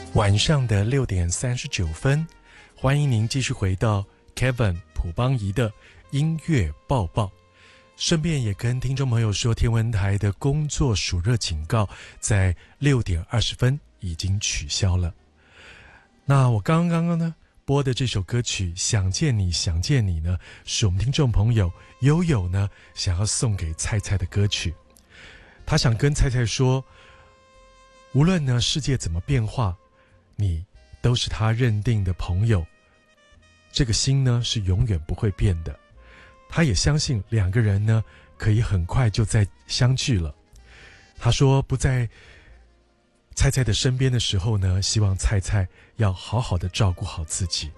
晚上的6:39，欢迎您继续回到 Kevin 朴邦仪的音乐报报。顺便也跟听众朋友说，天文台的工作暑热警告在6:20已经取消了。那我刚刚呢播的这首歌曲《想见你想见你》呢，是我们听众朋友悠悠呢想要送给菜菜的歌曲。他想跟菜菜说，无论呢世界怎么变化，你都是他认定的朋友，这个心呢是永远不会变的。他也相信两个人呢可以很快就再相聚了。他说不在菜菜的身边的时候呢，希望菜菜要好好的照顾好自己。